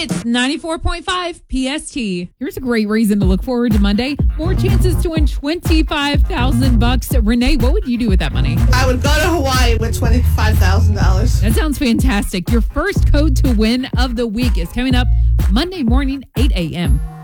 It's 94.5 PST. Here's a great reason to look forward to Monday. More chances to win $25,000. Renee, what would you do with that money? I would go to Hawaii with $25,000. That sounds fantastic. Your first code to win of the week is coming up Monday morning, 8 a.m.